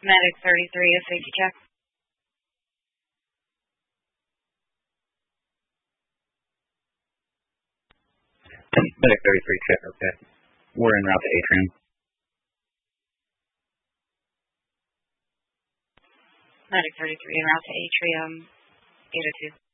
Medic 33, a safety check. Medic 33, check, okay. We're en route to Atrium. Medic 33, en route to Atrium, 802.